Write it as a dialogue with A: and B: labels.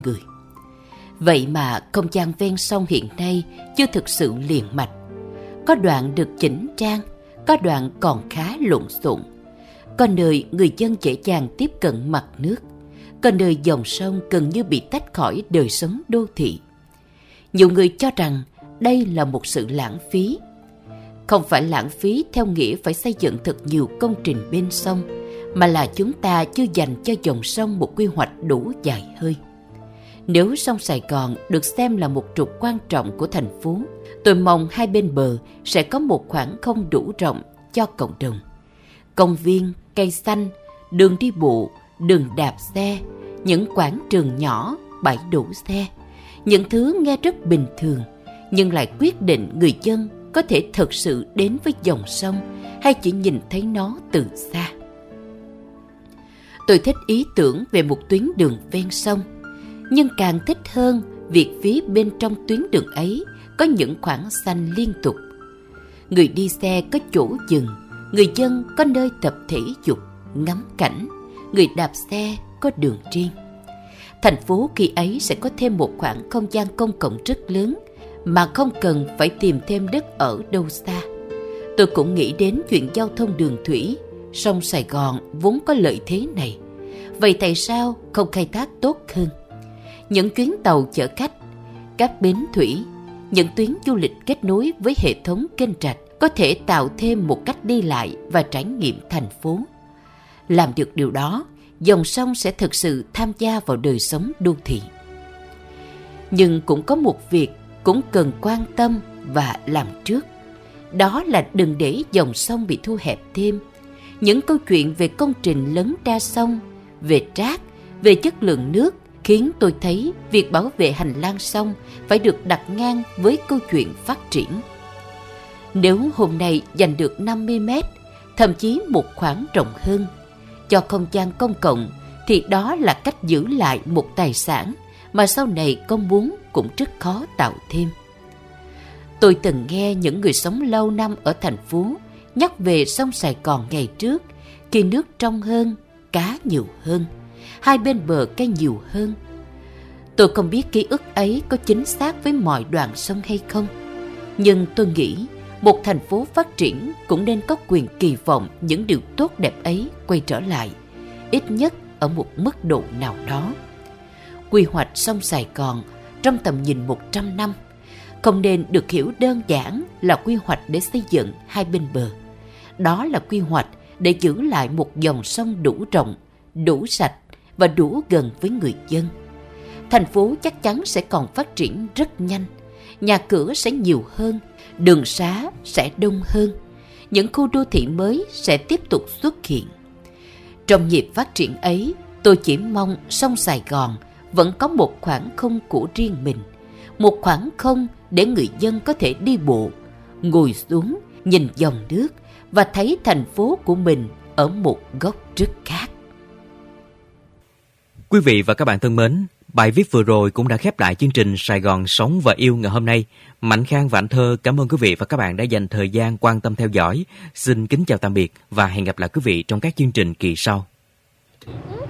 A: người. Vậy mà không gian ven sông hiện nay chưa thực sự liền mạch. Có đoạn được chỉnh trang, có đoạn còn khá lộn xộn. Có nơi người dân dễ dàng tiếp cận mặt nước, có nơi dòng sông gần như bị tách khỏi đời sống đô thị. Nhiều người cho rằng đây là một sự lãng phí. Không phải lãng phí theo nghĩa phải xây dựng thật nhiều công trình bên sông, mà là chúng ta chưa dành cho dòng sông một quy hoạch đủ dài hơi. Nếu sông Sài Gòn được xem là một trục quan trọng của thành phố, tôi mong hai bên bờ sẽ có một khoảng không đủ rộng cho cộng đồng. Công viên, cây xanh, đường đi bộ, đường đạp xe, những quảng trường nhỏ, bãi đổ xe. Những thứ nghe rất bình thường, nhưng lại quyết định người dân có thể thực sự đến với dòng sông hay chỉ nhìn thấy nó từ xa. Tôi thích ý tưởng về một tuyến đường ven sông, nhưng càng thích hơn việc phía bên trong tuyến đường ấy có những khoảng xanh liên tục. Người đi xe có chỗ dừng, người dân có nơi tập thể dục, ngắm cảnh, người đạp xe có đường riêng. Thành phố khi ấy sẽ có thêm một khoảng không gian công cộng rất lớn mà không cần phải tìm thêm đất ở đâu xa. Tôi cũng nghĩ đến chuyện giao thông đường thủy. Sông Sài Gòn vốn có lợi thế này, vậy tại sao không khai thác tốt hơn? Những chuyến tàu chở khách, các bến thủy, những tuyến du lịch kết nối với hệ thống kênh rạch có thể tạo thêm một cách đi lại và trải nghiệm thành phố. Làm được điều đó, dòng sông sẽ thực sự tham gia vào đời sống đô thị. Nhưng cũng có một việc cũng cần quan tâm và làm trước. Đó là đừng để dòng sông bị thu hẹp thêm. Những câu chuyện về công trình lấn ra sông, về rác, về chất lượng nước khiến tôi thấy việc bảo vệ hành lang sông phải được đặt ngang với câu chuyện phát triển. Nếu hôm nay dành được 50 mét, thậm chí một khoảng rộng hơn, cho không gian công cộng, thì đó là cách giữ lại một tài sản mà sau này công muốn cũng rất khó tạo thêm. Tôi từng nghe những người sống lâu năm ở thành phố nhắc về sông Sài Gòn ngày trước, khi nước trong hơn, cá nhiều hơn, hai bên bờ cây nhiều hơn. Tôi không biết ký ức ấy có chính xác với mọi đoạn sông hay không, nhưng tôi nghĩ một thành phố phát triển cũng nên có quyền kỳ vọng những điều tốt đẹp ấy quay trở lại, ít nhất ở một mức độ nào đó. Quy hoạch sông Sài Gòn trong tầm nhìn 100 năm không nên được hiểu đơn giản là quy hoạch để xây dựng hai bên bờ. Đó là quy hoạch để giữ lại một dòng sông đủ rộng, đủ sạch và đủ gần với người dân. Thành phố chắc chắn sẽ còn phát triển rất nhanh, nhà cửa sẽ nhiều hơn, đường xá sẽ đông hơn, những khu đô thị mới sẽ tiếp tục xuất hiện. Trong nhịp phát triển ấy, tôi chỉ mong sông Sài Gòn vẫn có một khoảng không của riêng mình, một khoảng không để người dân có thể đi bộ, ngồi xuống, nhìn dòng nước và thấy thành phố của mình ở một góc rất khác.
B: Quý vị và các bạn thân mến, bài viết vừa rồi cũng đã khép lại chương trình Sài Gòn Sống và Yêu ngày hôm nay. Mạnh Khang và Anh Thơ cảm ơn quý vị và các bạn đã dành thời gian quan tâm theo dõi. Xin kính chào tạm biệt và hẹn gặp lại quý vị trong các chương trình kỳ sau.